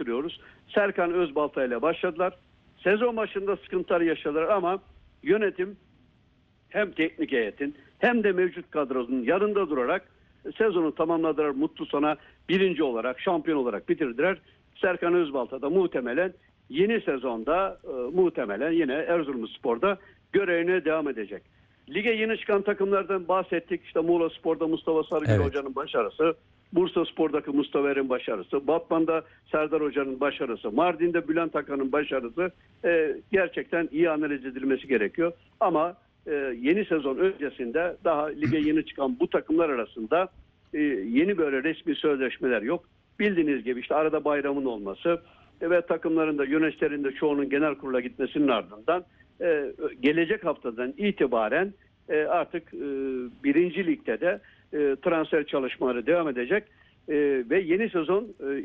hatırlıyoruz. Serkan Özbalta ile başladılar. Sezon başında sıkıntılar yaşadılar ama yönetim hem teknik heyetin hem de mevcut kadronun yanında durarak sezonu tamamladılar. Mutlu sona birinci olarak, şampiyon olarak bitirdiler. Serkan Özbalta da muhtemelen yeni sezonda muhtemelen yine Erzurumspor'da görevine devam edecek. Lige yeni çıkan takımlardan bahsettik. İşte Muğla Spor'da Mustafa Sarıgül Evet. Hoca'nın başarısı, Bursa Spor'daki Mustafa Er'in başarısı, Batman'da Serdar Hoca'nın başarısı, Mardin'de Bülent Akan'ın başarısı gerçekten iyi analiz edilmesi gerekiyor. Ama yeni sezon öncesinde daha lige yeni çıkan bu takımlar arasında yeni böyle resmi sözleşmeler yok. Bildiğiniz gibi işte arada bayramın olması ve takımların da yöneticilerin de çoğunun genel kurula gitmesinin ardından gelecek haftadan itibaren artık birinci ligde de transfer çalışmaları devam edecek ve yeni sezon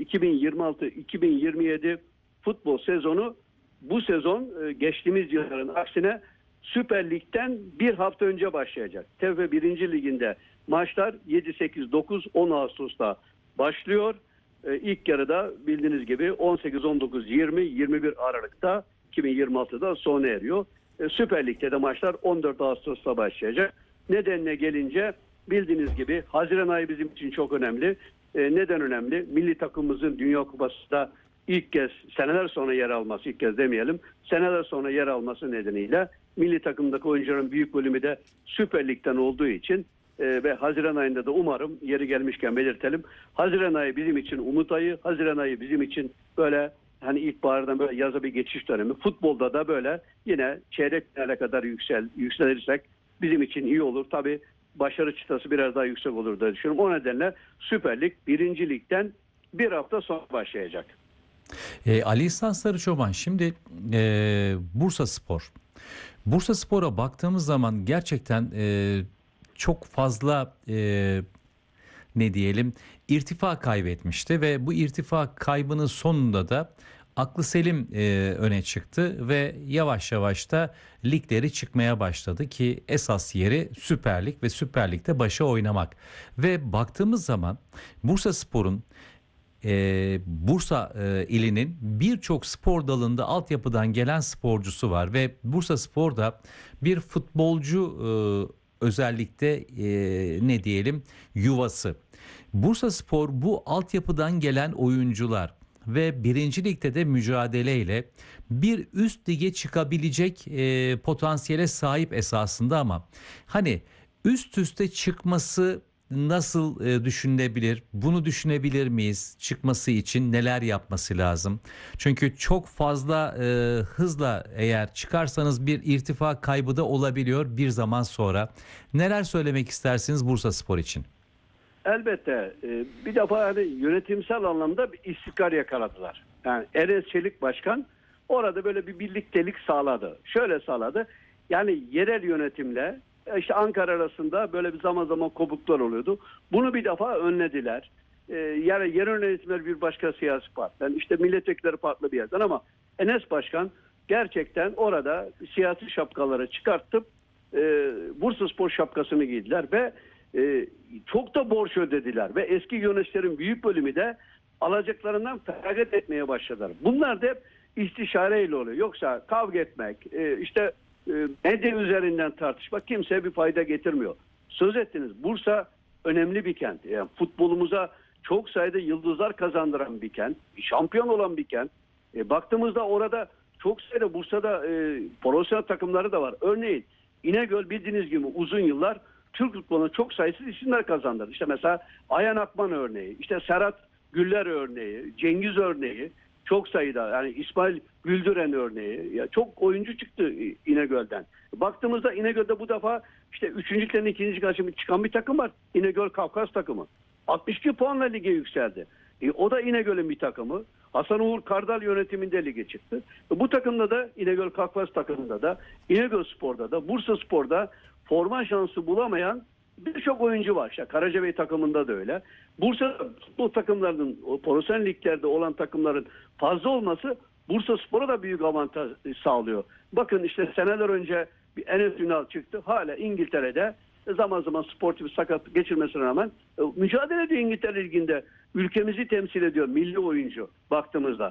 2026-2027 futbol sezonu bu sezon geçtiğimiz yılların aksine Süper Lig'den bir hafta önce başlayacak. TFF 1. Liginde maçlar 7, 8, 9, 10 Ağustos'ta başlıyor. İlk yarıda bildiğiniz gibi 18, 19, 20, 21 Aralık'ta 2026'da sona eriyor. Süper Lig'de de maçlar 14 Ağustos'ta başlayacak. Nedenine gelince bildiğiniz gibi Haziran ayı bizim için çok önemli. Neden önemli? Milli takımımızın Dünya Kupası'nda ilk kez seneler sonra yer alması, ilk kez demeyelim, seneler sonra yer alması nedeniyle milli takımdaki oyuncuların büyük bölümü de Süper Lig'den olduğu için ve Haziran ayında da umarım yeri gelmişken belirtelim. Haziran ayı bizim için umut ayı. Haziran ayı bizim için böyle hani ilkbahardan böyle yaza bir geçiş dönemi. Futbolda da böyle yine çeyrek finale kadar yükselirsek bizim için iyi olur. Tabii başarı çıtası biraz daha yüksek olur diye düşünüyorum. O nedenle Süper Lig 1. Lig'den bir hafta sonra başlayacak. Ali İhsan Sarıçoban şimdi Bursa Spor. Bursa Spor'a baktığımız zaman gerçekten çok fazla ne diyelim irtifa kaybetmişti ve bu irtifa kaybının sonunda da aklı selim öne çıktı ve yavaş yavaş da ligleri çıkmaya başladı ki esas yeri Süper Lig ve Süper Lig'de başa oynamak. Ve baktığımız zaman Bursa Spor'un Bursa ilinin birçok spor dalında altyapıdan gelen sporcusu var ve Bursa Spor'da bir futbolcu özellikle ne diyelim yuvası. Bursa Spor bu altyapıdan gelen oyuncular ve 1. Ligde de mücadeleyle bir üst lige çıkabilecek potansiyele sahip esasında ama hani üst üste çıkması nasıl düşünülebilir? Bunu düşünebilir miyiz? Çıkması için neler yapması lazım? Çünkü çok fazla hızla eğer çıkarsanız bir irtifa kaybı da olabiliyor bir zaman sonra. Neler söylemek istersiniz Bursaspor için? Elbette. Bir defa hani yönetimsel anlamda bir istikrar yakaladılar. Yani Enes Çelik Başkan orada böyle bir birliktelik sağladı. Şöyle sağladı. Yani yerel yönetimle işte Ankara arasında böyle bir zaman zaman kopuklar oluyordu. Bunu bir defa önlediler. Yani yerel yönetimler bir başka siyasi partiden, işte milletvekilleri farklı bir yerden ama Enes Başkan gerçekten orada siyasi şapkaları çıkartıp Bursaspor şapkasını giydiler ve çok da borç ödediler ve eski yöneticilerin büyük bölümü de alacaklarından feragat etmeye başladılar. Bunlar da hep istişareyle oluyor. Yoksa kavga etmek, işte medya üzerinden tartışmak kimseye bir fayda getirmiyor. Söz ettiniz. Bursa önemli bir kent. Yani futbolumuza çok sayıda yıldızlar kazandıran bir kent. Şampiyon olan bir kent. Baktığımızda orada çok sayıda Bursa'da profesyonel takımları da var. Örneğin İnegöl bildiğiniz gibi uzun yıllar Türk futboluna çok sayısız isimler kazandırdı. İşte mesela Ayhan Akman örneği, işte Serhat Güller örneği, Cengiz örneği çok sayıda. Yani İsmail Güldüren örneği. Ya çok oyuncu çıktı İnegöl'den. Baktığımızda İnegöl'de bu defa işte 3. ligden 2. lige çıkan bir takım var. İnegöl Kafkas takımı. 62 puanla lige yükseldi. O da İnegöl'ün bir takımı. Hasan Uğur Kardal yönetiminde lige çıktı. Bu takımda da İnegöl Kafkas takımında da İnegöl Spor'da da Bursa Spor'da forma şansı bulamayan birçok oyuncu var. İşte Karacabey takımında da öyle. Bursa futbol takımlarının, o profesyonel liglerde olan takımların fazla olması Bursa Spor'a da büyük avantaj sağlıyor. Bakın işte seneler önce bir Enes Ünal çıktı. Hala İngiltere'de zaman zaman sportif sakat geçirmesine rağmen mücadele ediyor İngiltere Ligi'nde. Ülkemizi temsil ediyor milli oyuncu baktığımızda.